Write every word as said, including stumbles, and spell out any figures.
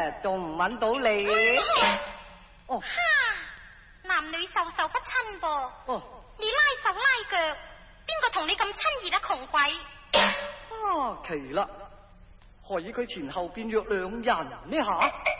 咧，仲唔揾到你？哦， 哈，男女授受不親噃。 哦， 你拉手拉腳，邊個同你咁親熱啊？窮鬼！ 啊，奇啦，何以佢前後變若兩人呢下？